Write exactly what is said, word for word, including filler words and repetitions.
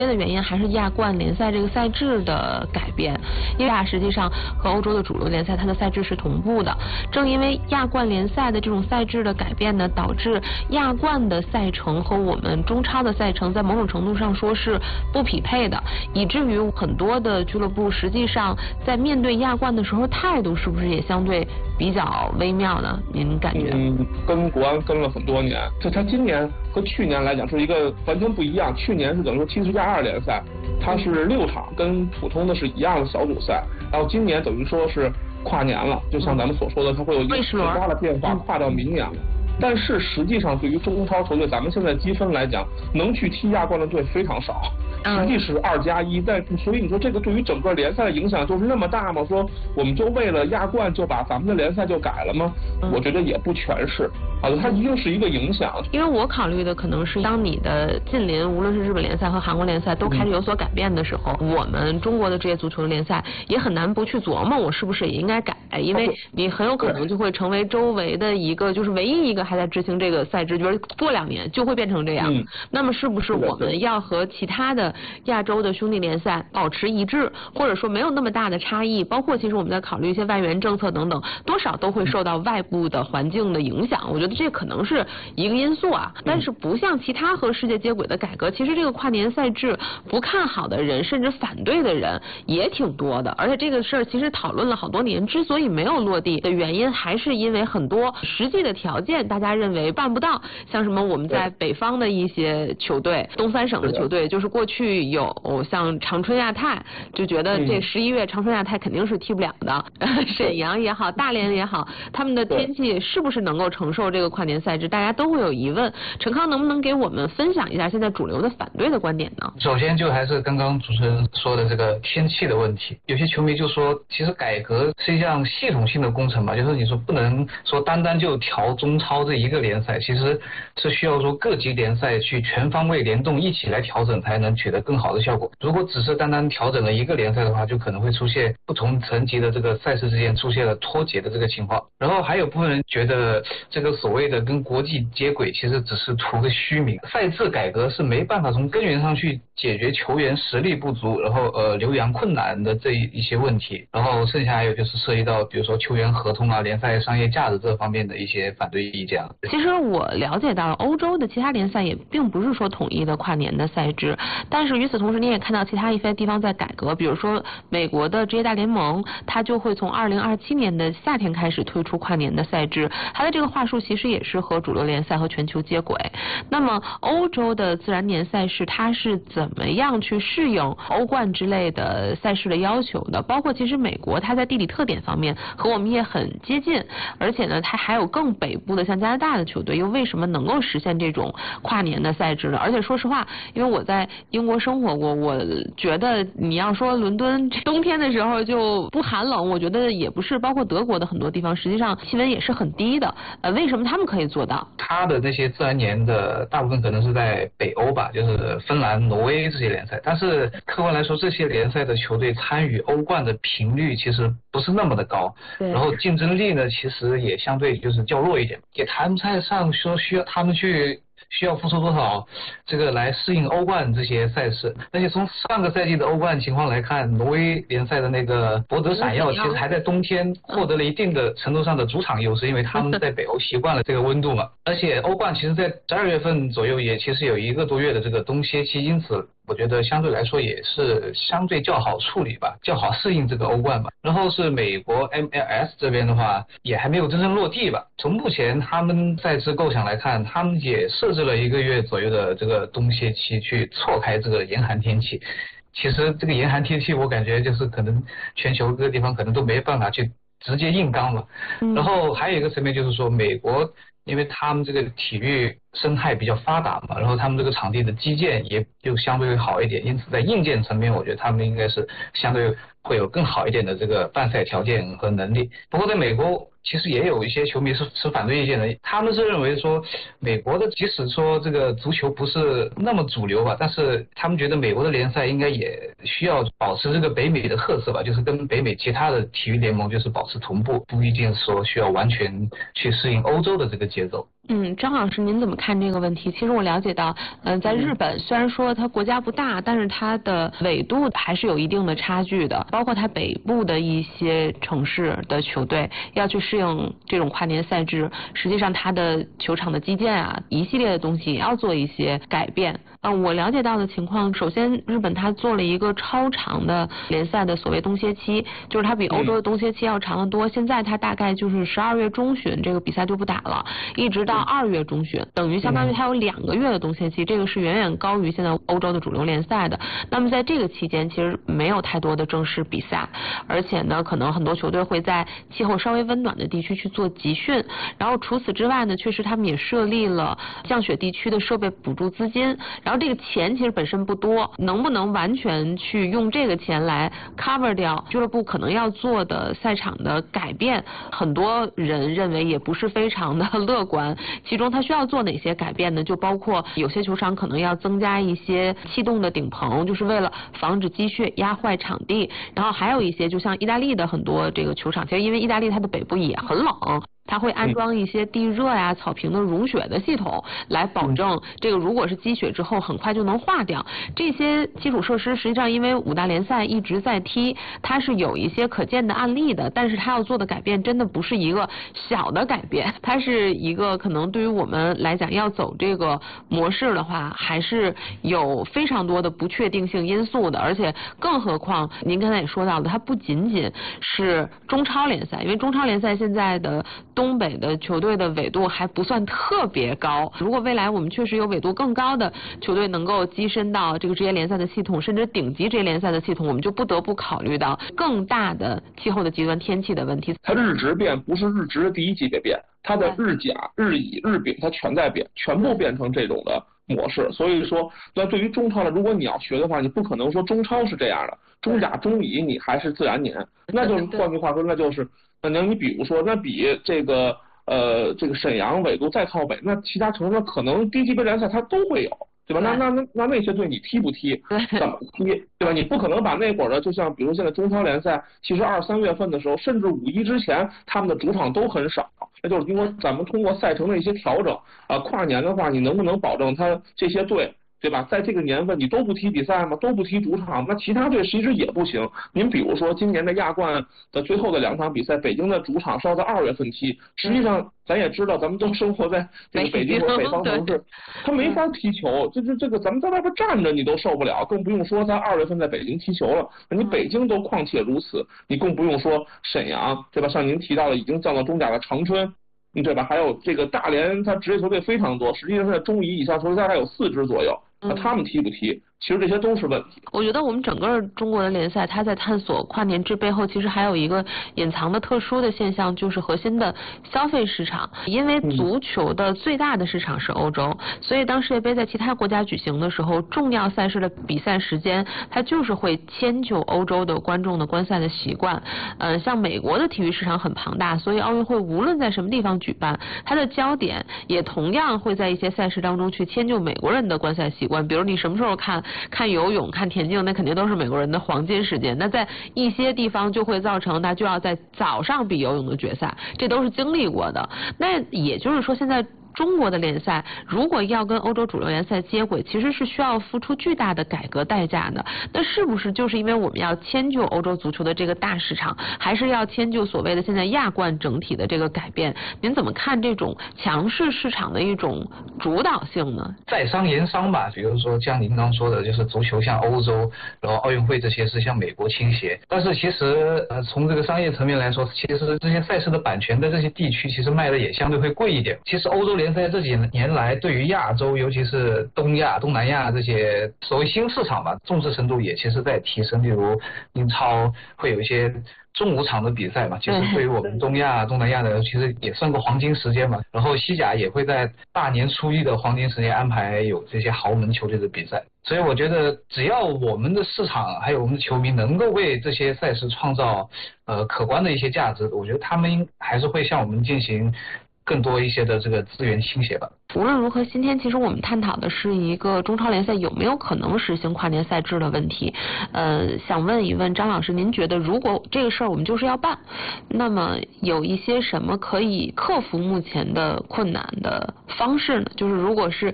的原因还是亚冠联赛这个赛制的改变，因为啊，实际上和欧洲的主流联赛它的赛制是同步的。正因为亚冠联赛的这种赛制的改变呢，导致亚冠的赛程和我们中超的赛程在某种程度上说是不匹配的，以至于很多的俱乐部实际上在面对亚冠的时候态度是不是也相对比较微妙呢？您感觉？ 嗯，跟国安跟了很多年，这他今年和去年来讲是一个完全不一样。去年是等于说七十加二联赛，它是六场，跟普通的是一样的小组赛，然后今年等于说是跨年了，就像咱们所说的，它会有一个很大的变化，跨到明年了。但是实际上，对于中超球队，咱们现在积分来讲，能去踢亚冠的队非常少，实际是二加一。但所以你说这个对于整个联赛的影响就是那么大吗？说我们就为了亚冠就把咱们的联赛就改了吗？我觉得也不全是。啊，它一定是一个影响。 因为我考虑的可能是，当你的近邻无论是日本联赛和韩国联赛都开始有所改变的时候，嗯、我们中国的职业足球联赛也很难不去琢磨，我是不是也应该改？因为你很有可能就会成为周围的一个，就是唯一一个还在执行这个赛制，就是过两年就会变成这样。嗯、那么是不是我们要和其他的亚洲的兄弟联赛保持一致，或者说没有那么大的差异？包括其实我们在考虑一些外援政策等等，多少都会受到外部的环境的影响。我觉得这可能是一个因素啊，但是不像其他和世界接轨的改革，其实这个跨年赛制不看好的人甚至反对的人也挺多的，而且这个事儿其实讨论了好多年，之所以没有落地的原因，还是因为很多实际的条件大家认为办不到，像什么我们在北方的一些球队，东三省的球队，就是过去有像长春亚泰，就觉得这十一月长春亚泰肯定是踢不了的，沈阳也好，大连也好，他们的天气是不是能够承受这个跨年赛制，大家都会有疑问。陈康能不能给我们分享一下现在主流的反对的观点呢？ 首先就还是刚刚主持人说的这个天气的问题，有些球迷就说其实改革是一项系统性的工程嘛，就是你说不能说单单就调中超这一个联赛，其实是需要说各级联赛去全方位联动一起来调整，才能取得更好的效果。如果只是单单调整了一个联赛的话，就可能会出现不同层级的这个赛事之间出现了脱节的这个情况。然后还有部分人觉得这个所谓的跟国际接轨其实只是图个虚名，赛制改革是没办法从根源上去解决球员实力不足，然后呃留洋困难的这一些问题。然后剩下还有就是涉及到比如说球员合同啊、联赛商业价值这方面的一些反对意见。 其实我了解到欧洲的其他联赛也并不是说统一的跨年的赛制，但是与此同时你也看到其他一些地方在改革，比如说美国的职业大联盟，它就会从二零二七年的夏天开始推出跨年的赛制，它的这个话术其实也是和主流联赛和全球接轨。那么欧洲的自然年赛事它是怎么样去适应欧冠之类的赛事的要求的？包括其实美国它在地理特点方面和我们也很接近，而且呢它还有更北部的像加拿大的球队又为什么能够实现这种跨年的赛制呢？而且说实话，因为我在英国生活过，我觉得你要说伦敦冬天的时候就不寒冷，我觉得也不是，包括德国的很多地方实际上气温也是很低的，呃，为什么他们可以做到？ 他的那些自然年的大部分可能是在北欧吧，就是芬兰、挪威这些联赛，但是客观来说，这些联赛的球队参与欧冠的频率其实不是那么的高，然后竞争力呢，其实也相对就是较弱一点，也谈不上说需要他们去需要付出多少这个来适应欧冠这些赛事。而且从上个赛季的欧冠情况来看，挪威联赛的那个博德闪耀其实还在冬天获得了一定的程度上的主场优势，因为他们在北欧习惯了这个温度嘛。而且欧冠其实在十二月份左右也其实有一个多月的这个冬歇期，因此我觉得相对来说也是相对较好处理吧，较好适应这个欧冠吧。然后是美国 M L S 这边的话也还没有真正落地吧，从目前他们赛制构想来看，他们也设置了一个月左右的这个冬歇期去错开这个严寒天气。其实这个严寒天气我感觉就是可能全球各个地方可能都没办法去直接硬刚了。然后还有一个层面就是说，美国因为他们这个体育生态比较发达嘛，然后他们这个场地的基建也就相对会好一点，因此在硬件层面我觉得他们应该是相对会有更好一点的这个办赛条件和能力。不过在美国其实也有一些球迷是持反对意见的，他们是认为说美国的即使说这个足球不是那么主流吧，但是他们觉得美国的联赛应该也需要保持这个北美的特色吧，就是跟北美其他的体育联盟就是保持同步，不一定说需要完全去适应欧洲的这个节奏。 嗯，张老师，您怎么看这个问题？其实我了解到，嗯、呃，在日本虽然说它国家不大，但是它的纬度还是有一定的差距的，包括它北部的一些城市的球队要去适应这种跨年赛制，实际上它的球场的基建啊，一系列的东西也要做一些改变。嗯、呃，我了解到的情况，首先日本它做了一个超长的联赛的所谓冬歇期，就是它比欧洲的冬歇期要长得多。现在它大概就是十二月中旬这个比赛就不打了，一直到二月中旬，等于相当于它有两个月的冬歇期，这个是远远高于现在欧洲的主流联赛的。那么在这个期间，其实没有太多的正式比赛，而且呢，可能很多球队会在气候稍微温暖的地区去做集训。然后除此之外呢，确实他们也设立了降雪地区的设备补助资金。然后这个钱其实本身不多，能不能完全去用这个钱来 cover 掉俱乐部可能要做的赛场的改变，很多人认为也不是非常的乐观。其中它需要做哪些改变呢？就包括有些球场可能要增加一些气动的顶棚，就是为了防止积雪压坏场地。然后还有一些就像意大利的很多这个球场，其实因为意大利它的北部也很冷，它会安装一些地热呀、草坪的融雪的系统，来保证这个如果是积雪之后很快就能化掉。这些基础设施实际上因为五大联赛一直在踢，它是有一些可见的案例的，但是它要做的改变真的不是一个小的改变，它是一个可能对于我们来讲要走这个模式的话，还是有非常多的不确定性因素的。而且更何况您刚才也说到的，它不仅仅是中超联赛，因为中超联赛现在的东北的球队的纬度还不算特别高，如果未来我们确实有纬度更高的球队能够跻身到这个职业联赛的系统，甚至顶级职业联赛的系统，我们就不得不考虑到更大的气候的极端天气的问题。 它日职变不是日职的第一级别变，它的日甲、日乙、日丙它全在变，全部变成这种的模式。所以说，那对于中超呢，如果你要学的话，你不可能说中超是这样的，中甲、中乙你还是自然年，那就是换句话说，那就是那你比如说，那比这个呃这个沈阳纬度再靠北，那其他城市可能低级别联赛它都会有。对吧？那那那那那些队你踢不踢？怎么踢？对吧？你不可能把那会儿的，就像比如现在中超联赛，其实二三月份的时候，甚至五一之前，他们的主场都很少。那就是因为咱们通过赛程的一些调整啊，跨年的话，你能不能保证他这些队？对吧？在这个年份你都不踢比赛吗？都不踢主场，那其他队其实也不行。您比如说今年的亚冠的最后的两场比赛，北京的主场是要在二月份踢。实际上咱也知道，咱们都生活在这个北京和北方城市，他没法踢球。这这这个咱们在外边站着你都受不了，更不用说在二月份在北京踢球了。你北京都况且如此，你更不用说沈阳，对吧？像您提到的已经降到中甲的长春。嗯，对吧？还有这个大连，它职业球队非常多，实际上在中乙以下球队大概有四支左右。那他们踢不踢？其实这些都是问题。 我觉得我们整个中国的联赛，它在探索跨年制背后，其实还有一个隐藏的特殊的现象，就是核心的消费市场。因为足球的最大的市场是欧洲，所以当世界杯在其他国家举行的时候，重要赛事的比赛时间，它就是会迁就欧洲的观众的观赛的习惯。嗯、呃，像美国的体育市场很庞大，所以奥运会无论在什么地方举办，它的焦点也同样会在一些赛事当中去迁就美国人的观赛习惯。比如你什么时候看看游泳、看田径，那肯定都是美国人的黄金时间。那在一些地方就会造成他就要在早上比游泳的决赛，这都是经历过的。那也就是说，现在中国的联赛如果要跟欧洲主流联赛接轨，其实是需要付出巨大的改革代价的。那是不是就是因为我们要迁就欧洲足球的这个大市场，还是要迁就所谓的现在亚冠整体的这个改变？您怎么看这种强势市场的一种主导性呢？ 在商言商吧，比如说像您刚说的，就是足球向欧洲，然后奥运会这些是向美国倾斜。但是其实呃从这个商业层面来说，其实这些赛事的版权在这些地区其实卖的也相对会贵一点。其实欧洲联赛这几年来对于亚洲，尤其是东亚、东南亚这些所谓新市场吧，重视程度也其实在提升。例如英超会有一些中午场的比赛嘛，其实对于我们东亚、东南亚的其实也算个黄金时间嘛。然后西甲也会在大年初一的黄金时间安排有这些豪门球队的比赛。所以我觉得只要我们的市场还有我们的球迷能够为这些赛事创造呃可观的一些价值，我觉得他们还是会向我们进行更多一些的这个资源倾斜吧。 无论如何，今天其实我们探讨的是一个中超联赛有没有可能实行跨年赛制的问题。呃，想问一问张老师，您觉得如果这个事儿我们就是要办，那么有一些什么可以克服目前的困难的方式呢？就是如果是